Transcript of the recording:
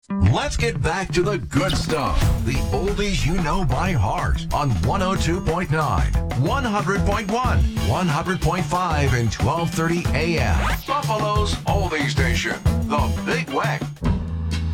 Let's get back to the good stuff. The oldies you know by heart on 102.9, 100.1, 100.5, and 1230 AM. Buffalo's oldie station, The Big Weck.